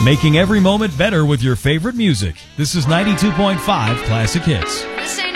Making every moment better with your favorite music. This is 92.5 Classic Hits. This ain't